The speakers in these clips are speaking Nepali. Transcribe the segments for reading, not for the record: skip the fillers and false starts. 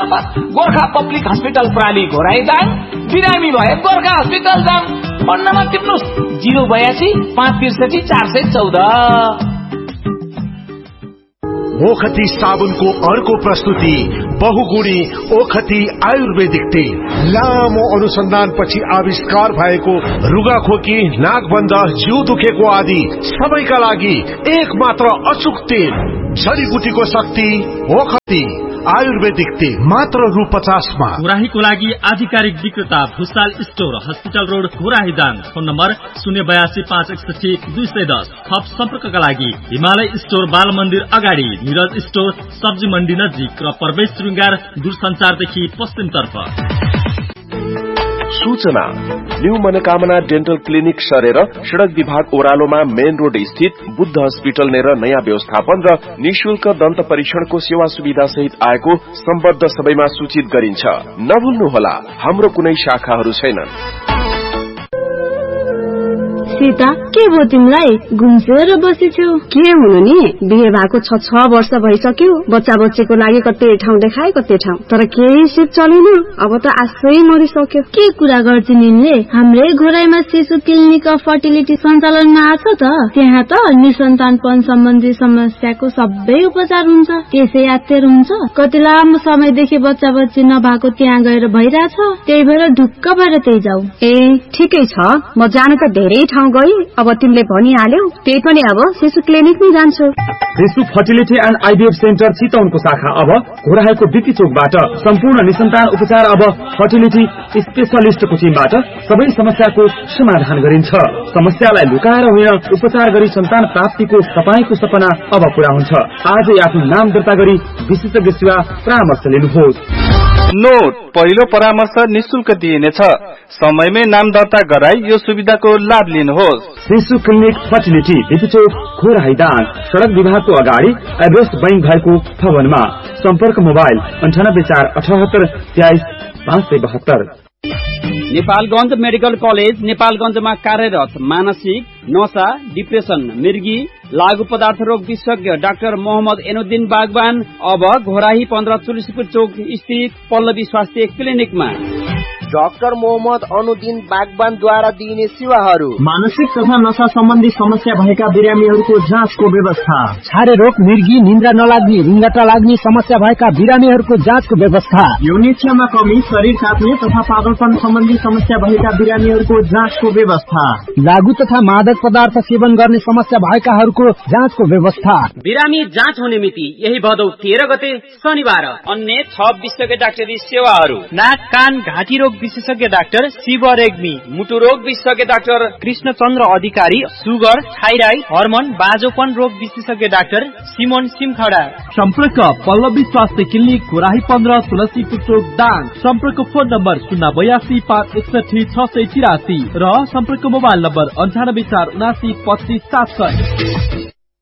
मार्फत गोर्खा पब्लिक हस्पिटल प्राली घोराइदाङ, बिरामी भए गोर्खा हस्पिटल जाम। Phone number टिप्नुस् 082 563 414। ओखती साबुनको अर्को प्रस्तुति बहुगुणी ओखती आयुर्वेदिक तेल। लामो अनुसन्धानपछि आविष्कार भएको रुगाखोकी, नाकबन्ध, जिउ दुखेको आदि सबैका लागि एक मात्र अचूक तेल। जडीबुटीको शक्ति ओखती आयुर्वेदिक तेल मात्र रु 50 मा। घोराहीको लागि आधिकारिक विक्रेता Bhusal store, hospital road, घोराहीदाङ। Phone number 082 561 210। थप सम्पर्कका लागि हिमालय स्टोर, बाल मन्दिर अगाडि, निरज स्टोर, सब्जी मण्डी नजिक र प्रवेश श्रृंगार दूरसञ्चारदेखि पश्चिमतर्फ। सूचना न्यू मनोकामना डेन्टल क्लिनिक सरेर सड़क विभाग ओह्रालोमा मेन रोड स्थित बुद्ध हस्पिटल नेर नयाँ व्यवस्थापन र निशुल्क दन्त परीक्षणको सेवा सुविधा सहित आएको सम्बद्ध सबैमा सूचित गरिन्छ। नभुल्नुहोला, हाम्रो कुनै शाखाहरू छैनन्। सीता, के भयो तिमीलाई? घुम्सेर बसेछौ? के हुनु नि, बिहे भएको 6 वर्ष भइसक्यो। बच्चा बच्चीको लागि कतै ठाउँ देखाए कतै ठाउँ, तर केही सिप चलेन। अब त आशै मरिसक्यो। के कुरा गर्छ निले? हाम्रै घोराईमा शिशु क्लिनिक अफ फर्टिलिटी सञ्चालनमा आछ त। त्यहाँ त निसन्तानपन सम्बन्धी समस्याको सबै उपचार हुन्छ। त्यसै यात्तेर हुन्छ। कति लामो समयदेखि बच्चा बच्ची नभएको त्यहाँ गएर भइराछ। त्यही भएर ढुक्क भएर त्यही जाऊ। ए ठिकै छ, म जानु त धेरै ठाउँ गई। अब तिमीले भनिहाल्यौ, त्यही पनि अब शिशु क्लिनिक नै जान्छु। शिशु फर्टिलिटी एन्ड आइभीएफ सेन्टर चितवनको शाखा अब घोराहीको बिपी चोकबाट सम्पूर्ण निसन्तान उपचार अब फर्टिलिटी स्पेशलिस्टको टिमबाट सबै समस्याको समाधान गरिन्छ। समस्यालाई लुकाएर होइन, उपचार गरी सन्तान प्राप्तिको तपाईको सपना अब पूरा हुन्छ। आजै आफ्नो नाम दर्ता गरी विशेषज्ञ सेवा परामर्श लिनुहोस्। नोट, पहिलो परामर्श निशुल्क दिइनेछ। समयमै नाम दर्ता गराई यो सुविधाको लाभ लिनुहोस्। शिशु क्लिनिक फर्टिलिटी बिपी चोक, घोराहीदाङ, सड़क विभागको अगाडि एभरेस्ट बैंक भएको भवनमा। सम्पर्क मोबाइल 98 478 23 572। नेपालगञ्ज मेडिकल कलेज नेपालगञ्जमा कार्यरत मानसिक, नशा, डिप्रेसन, मृगी, लागू पदार्थ रोग विशेषज्ञ डाक्टर मोहम्मद एनुद्दिन बागवान अब घोराही 15 तुलसीपुर चौक स्थित पल्लवी स्वास्थ्य क्लिनिकमा। डाक्टर मोहम्मद अनुद्दिन बागवानद्वारा दिइने सेवाहरू: मानसिक तथा नशा सम्बन्धी समस्या भएका बिरामीहरूको जाँचको व्यवस्था, छारे रोग, मृगी, निन्द्रा नलाग्ने, रिङ्गटा लाग्ने समस्या भएका बिरामीहरूको जाँचको व्यवस्था, यौन इच्छामा कमी, शरीर काट्ने तथा पागलपन सम्बन्धी समस्या भएका बिरामीहरूको जाँचको व्यवस्था, लागू तथा मादक पदार्थ सेवन गर्ने समस्या भएकाहरूको जाँचको व्यवस्था। बिरामी जाँच हुने मिति यही भदौ 13 गते शनिबार। अन्य 6 विशेषज्ञ डाक्टरी सेवाहरू: नाक, कान, घाँटी रोग विशेषज्ञ डाक्टर शिव रेग्मी, मुटु रोग विशेषज्ञ डाक्टर कृष्ण चन्द्र अधिकारी, सुगर, थाइराइड, हर्मोन, बाजोपन रोग विशेषज्ञ डाक्टर सिमोन सिमखडा। सम्पर्क पल्लवी स्वास्थ्य क्लिनिक, घोराही 15 तुलसीपुर चोक, दाङ। सम्पर्क फोन नम्बर 082 561 684 र सम्पर्क मोबाइल नम्बर 98 479 25 700।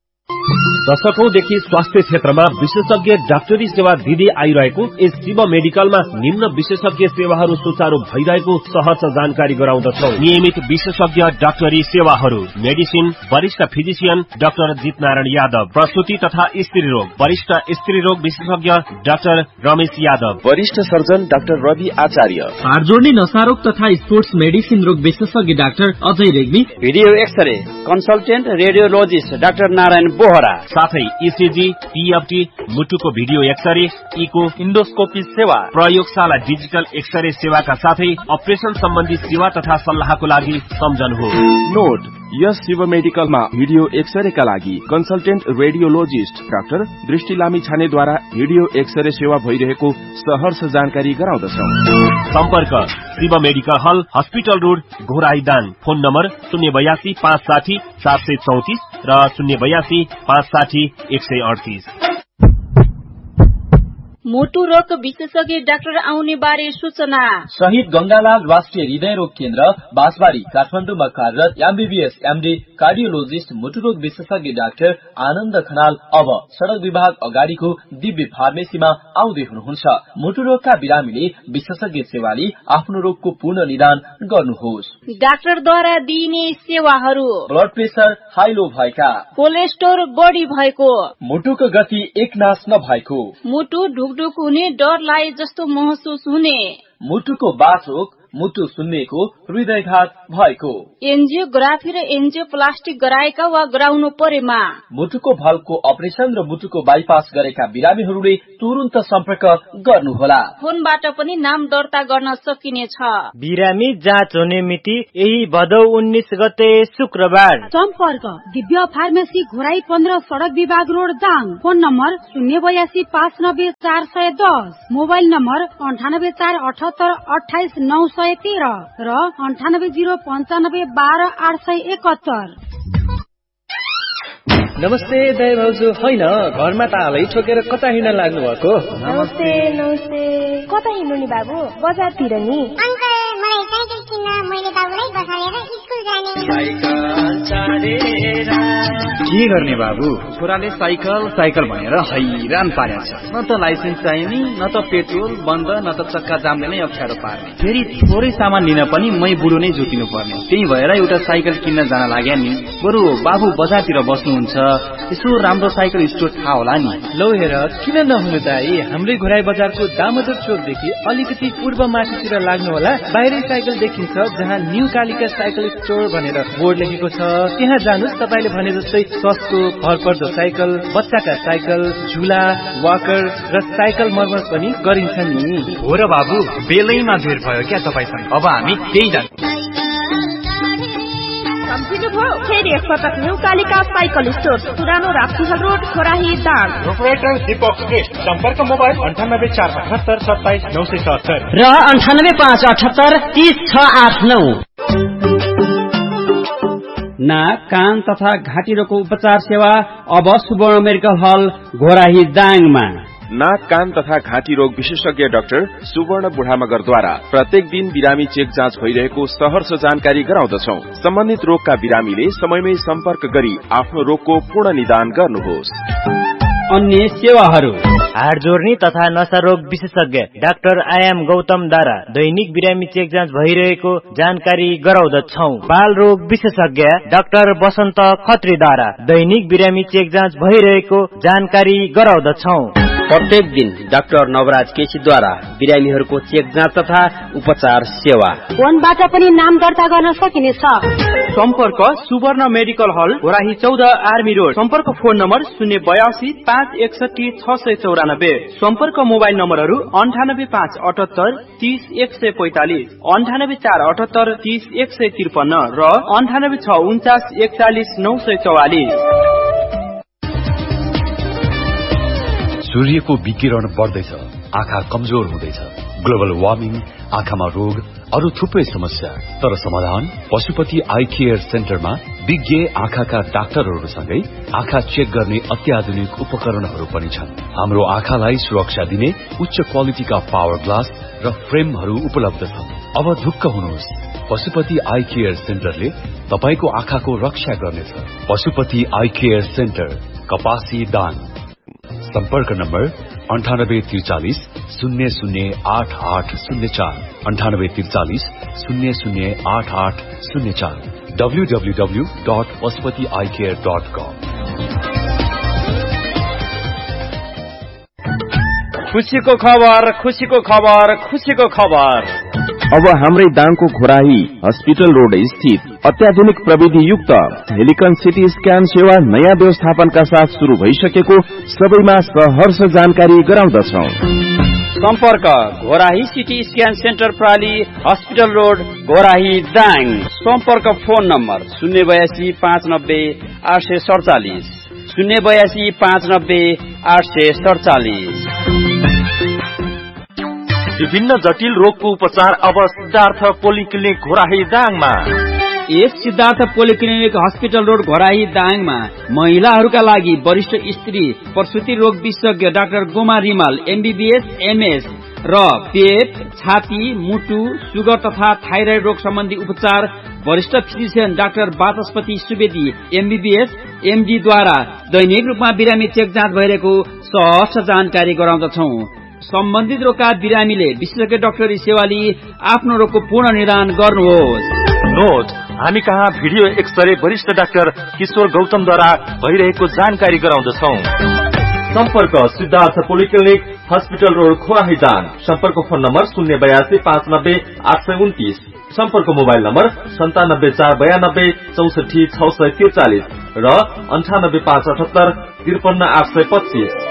दशकौंदेखि स्वास्थ्य क्षेत्रमा विशेषज्ञ डाक्टरी सेवा दिँदै आइरहेको यस शिव मेडिकलमा निम्न विशेषज्ञ सेवाहरू सुचारू भइरहेको सहज जानकारी गराउँदछौ। नियमित विशेषज्ञ डाक्टरी सेवाहरू: मेडिसिन, वरिष्ठ फिजिशियन डाक्टर जितनारायण यादव, प्रसूति तथा स्त्री रोग, वरिष्ठ स्त्री रोग विशेषज्ञ डाक्टर रमेश यादव, वरिष्ठ सर्जन डाक्टर रवि आचार्य, हाड जोड्ने नशा रोग तथा स्पोर्ट्स मेडिसिन रोग विशेषज्ञ doctor Ajay Regmi, video x-ray consultant radiologist doctor Narayan Bohra, साथै इसिजी, टीएफटी, मुटुको भिडियो एक्सरे, इको, इन्डोस्कोपी सेवा, प्रयोगशाला डिजिटल एक्सरे सेवाका साथै अपरेसन सम्बन्धी सेवा तथा सल्लाहको लागि सम्झनुहोस्। नोट, यस शिव मेडिकलमा भिडियो एक्सरेका लागि कन्सल्टेन्ट रेडियोलोजिस्ट डाक्टर दृष्टि लामी छानेद्वारा भिडियो एक्सरे सेवा भइरहेको सहर्ष जानकारी गराउँदछौ। सम्पर्क शिव मेडिकल हल, हस्पिटल रोड, घोराहीदाङ। फोन नम्बर 082 560 734 र 082 560 138। मोटु रोग विशेषज्ञ डाक्टर आउने बारे सूचना: शहीद गंगालाल राष्ट्रिय हृदय रोग केन्द्र, बाँसबारी, काठमाडौँमा कार्यरत एमबीबीएस एमडी कार्डियोलोजिस्ट मुटु रोग विशेषज्ञ डाक्टर आनन्द खनाल अब सड़क विभाग अगाडिको दिव्य फार्मेसीमा आउँदै हुनुहुन्छ। मुटु रोगका बिरामीले विशेषज्ञ सेवाले आफ्नो रोगको पूर्ण निदान गर्नुहोस्। डाक्टरद्वारा दिइने सेवाहरू: ब्लड प्रेसर हाई लो भएका, कोलेस्ट्रोल बढी भएको, मुटुको गति एकनास नभएको, मुटु ढुकढुक दुख हुने, डर लागे जस्तो महसुस हुने, मुटुको बासोक, मुटु सुन्नेको, हृदयघात भएको, एन्जियोग्राफी र एन्जियोप्लास्टिक गराएका वा गराउनु परेमा, मुटुको भल्को अपरेसन र मुटुको बाइपास गरेका बिरामीहरूले तुरुन्त सम्पर्क गर्नुहोला। फोनबाट पनि नाम दर्ता गर्न सकिनेछ। बिरामी जाँच हुने मिति यही भदौ 19 गते शुक्रबार। सम्पर्क दिव्य फार्मेसी घोराई 15 सडक विभाग road Dang. Phone number 082 590 410, mobile number 98 478 28 913 र 98 095 12 871। नमस्ते दया भाउजू, होइन घरमा तालै ठोकेर कता हिँड्न लाग्नु भएको? नमस्ते नमस्ते, कता हिँड्नु नि बाबु? बजारतिर नि। अंकल मलाई साइकल किन्न, मैले बाबुलाई बसालेर स्कुल जाने। के गर्ने बाबु, छोराले साइकल भनेर हैरान पारेछ। न त लाइसेन्स चाहिने, न त पेट्रोल बन्द, न त चक्का जामले नै अप्ठ्यारो पार्ने। फेरि थोरै सामान लिन पनि मै बुढो नै जुटिनु पर्ने। त्यही भएर एउटा साइकल किन्न जान लाग्या नि। बरु बाबु बजारतिर बस्नुहुन्छ, यसो राम्रो साइकल स्टोर थाहा होला नि। लौ हेर, किन नहुनु दाई, हाम्रै घोराई बजारको दामोदर चोकदेखि अलिकति पूर्व माथितिर लाग्नु होला। बाहिरै साइकल देखिन्छ, जहाँ न्यू कालिका साइकल स्टोर भनेर बोर्ड लेखेको छ। त्यहाँ जानुस्, तपाईले भने जस्तै सस्तो भरपर्दो साइकल, बच्चाका साइकल, झुला, वाकर र साइकल मर्मत पनि गरिन्छ नि। हो र बाबु, बेलैमा भेट भयो क्या तपाईसँग। अब हामी त्यही जान्छौँ। सम्झिनुभयो? फेरि एकपटक न्यू कालिका साइकल स्टोर, पुरानो राप्तीहल रोड, खोराही दाङ। प्रोपराइटर दीपक श्रेष्ठ। सम्पर्क मोबाइल 98 478 27 977 र 98 578 30 689। नाक, कान तथा घाँटी रोगको उपचार सेवा अब सुवर्ण मेडिकल हल घोराही दाङमा। नाक, कान तथा घाँटी रोग विशेषज्ञ डाक्टर सुवर्ण बुढामगरद्वारा प्रत्येक दिन बिरामी चेक जाँच भइरहेको सहर्ष जानकारी गराउँदछौ। सम्बन्धित रोगका बिरामीले समयमै सम्पर्क गरी आफ्नो रोगको पूर्ण निदान गर्नुहोस्। अन्य सेवाहरू: हाड जोर्नी तथा नशा रोग विशेषज्ञ डाक्टर आयाम गौतमद्वारा दैनिक बिरामी चेक जाँच भइरहेको जानकारी गराउँदछौ। बाल रोग विशेषज्ञ डाक्टर बसन्त खत्रीद्वारा दैनिक बिरामी चेक जाँच भइरहेको जानकारी गराउँदछौ। प्रत्येक दिन डाक्टर नवराज केसीद्वारा बिरामीहरूको चेक जाँच तथा उपचार सेवा। फोनबाट पनि नाम दर्ता गर्न सकिनेछ। सम्पर्क सुवर्ण मेडिकल हल घोराही 14 आर्मी रोड। सम्पर्क फोन नम्बर 082 561 694। सम्पर्क मोबाइल नम्बरहरू 98 578 30 145, 98 478 30 153 र 98 649 41 944। सूर्यको विकिरण बढ्दैछ, आँखा कमजोर हुँदैछ। ग्लोबल वार्मिङ, आँखामा रोग, अरू थुप्रै समस्या। तर समाधान पशुपति आई केयर सेन्टरमा विज्ञ आँखाका डाक्टरहरूसँगै आँखा चेक गर्ने अत्याधुनिक उपकरणहरू पनि छन्। हाम्रो आँखालाई सुरक्षा दिने उच्च क्वालिटीका पावर ग्लास र फ्रेमहरू उपलब्ध छन्। अब ढुक्क हुनुहोस्, पशुपति आई केयर सेन्टरले तपाईको आँखाको रक्षा गर्नेछ। पशुपति आई केयर सेन्टर, कपासी दाङ। सम्पर्क नम्बर 98 43 008804, 98 43 008804, www.pashupatieyecare.com। खुसीको खबर, खुसीको खबर, खुसीको खबर। अब हाम्रै दाङको घोराही हस्पिटल रोड स्थित अत्याधुनिक प्रविधि युक्त हेलिकन सिटी स्क्यान सेवा नयाँ व्यवस्थापनका साथ शुरू भइसकेको सबैमा सहर्ष जानकारी गराउँदछौ। सम्पर्क Ghorahi CT scan centre प्राली hospital road Ghorahi Dang. सम्पर्क फोन नम्बर 082 590 847, 082 590 847। विभिन्न जटिल रोगको उपचार अब सिद्धार्थ पोलिक्लिनिक घोराही दाङमा। यस Siddhartha polyclinic hospital road Ghorahi दाङमा महिलाहरूका लागि वरिष्ठ स्त्री प्रसुति रोग विशेषज्ञ doctor Goma Rimal MBBS MS र पेट, छाती, मुटु, सुगर तथा थाइराइड रोग सम्बन्धी उपचार वरिष्ठ फिजिशियन डाक्टर वाचस्पति सुवेदी MBBS MD द्वारा दैनिक रूपमा बिरामी चेक जाँच भइरहेको सहर्ष जानकारी गराउँदछौ। सम्बन्धित रोगका बिरामीले विशेषज्ञ डाक्टरी सेवा लिई आफ्नो रोगको पूर्ण निदान गर्नुहोस्। नोट, हामी कहाँ भिडियो एक्सरे वरिष्ठ डाक्टर किशोर गौतमद्वारा भइरहेको जानकारी गराउँदछौ। सम्पर्क सिद्धार्थ पोलिक्लिनिक हस्पिटल रोड खोराहीदाङ। सम्पर्क फोन नम्बर 082 590 829। सम्पर्क मोबाइल नम्बर 97 492 64 643 र 98 578 53 825।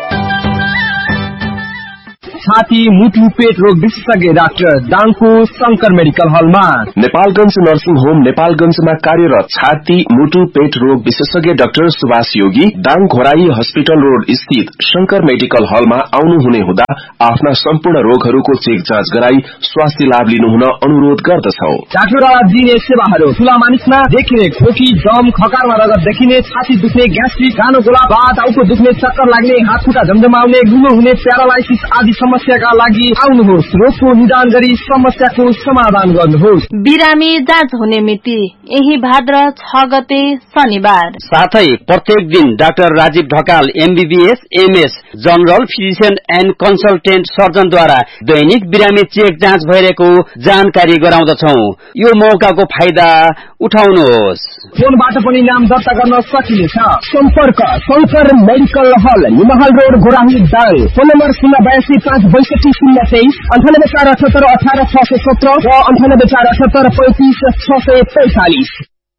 छाती मुटु पेट रोग विशेषज्ञ डाक्टर दाङको शंकर मेडिकल हलमा। नेपालगंज नर्सिङ होम नेपालगंजमा कार्यरत छाती मुटु पेट रोग विशेषज्ञ डाक्टर सुभाष योगी दाङ घोराई हस्पिटल रोड स्थित शंकर मेडिकल हलमा आउनुहुने हुँदा आफ्ना सम्पूर्ण रोगहरूको चेक जाँच गराई स्वास्थ्य लाभ लिनुहुन अनुरोध गर्दछौ। डाक्टरद्वारा दिने सेवाहरू ठूला मानिसमा देखिने खोकी दम खकारमा रगत देखिने छाती दुख्ने ग्यास्ट्रिक गानो गोला टाउको दुख्ने चक्कर लाग्ने हात खुट्टा झमझमाउने गुलो हुने प्यारालाइसिस आदि समस्याका लागि आउनुहोस्। रोगको निदान गरी समस्याको समाधान गर्नुहोस्। बिरामी जाँच हुने मिति यही भाद्र 6 गते शनिबार। साथै प्रत्येक दिन doctor Rajiv Dhakal MBBS MS general physician and consultant सर्जनद्वारा दैनिक बिरामी चेक जाँच भइरहेको जानकारी गराउँदछौ। यो मौकाको फाइदा उठाउनुहोस्। फोनबाट पनि नाम दर्ता गर्न सकिनेछ। सम्पर्क शंकर मेडिकल हल निमहल road Ghorahi Dang. Phone number 082 562 023 98 478 18 617 र 98 478 35 645।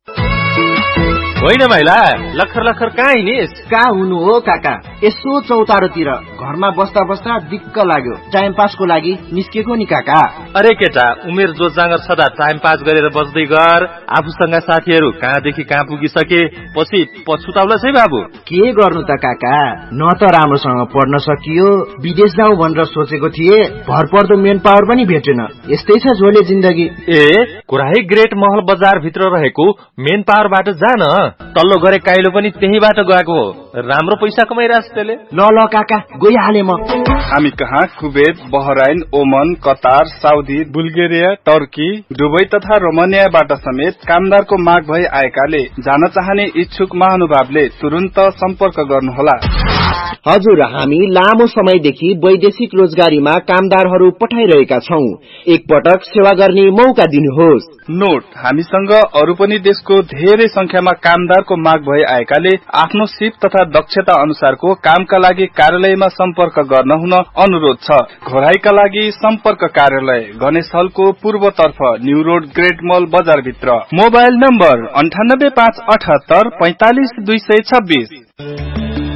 होइन माइला लखर लखर कहाँ हिँडिस? कहाँ हुनु हो काका, यसो चौतारोतिर घरमा बस्दा बस्दा दिक्क लाग्यो। टाइम पासको लागि निस्केको नि काका। अरे केटा, उमेर जोजागर सदा टाइम पास गरेर बस्दै गर। आफूसँग साथीहरू कहाँदेखि कहाँ पुगिसके पछि पछुताउला है बाबु। के गर्नु त काका, न त राम्रोसँग पढ्न सकियो, विदेश जाउँ भनेर सोचेको थिए, भरपर्दो मेन पावर पनि भेटेन। यस्तै छ झोले जिन्दगी। कुराही ग्रेट महल बजार भित्र रहेको मेन पावरबाट जान। तल्लो गरे काइलो पनि त्यहीबाट गएको हो। राम्रो पैसा कमाइरहेछ त्यसले। ल काका गइहाले म। हामी कहाँ कुवेत, बहराइन, ओमन, Qatar, Saudi, Bulgaria, Turkey, Dubai तथा रोमानियाबाट समेत कामदारको माग भई आएकाले जान चाहने इच्छुक महानुभावले तुरुन्त सम्पर्क गर्नुहोला। हजुर, हामी लामो समयदेखि वैदेशिक रोजगारीमा कामदारहरू पठाइरहेका छौं। एकपटक सेवा गर्ने मौका दिनुहोस्। नोट, हामीसँग अरू पनि देशको धेरै संख्यामा कामदारको माग भई आएकाले आफ्नो सिप तथा दक्षता अनुसारको कामका लागि कार्यालयमा सम्पर्क गर्न हुन अनुरोध छ। घोराईका लागि सम्पर्क कार्यालय गणेश हलको पूर्वतर्फ न्यू रोड ग्रेट मल बजार भित्र। Mobile number 98 578 45 226।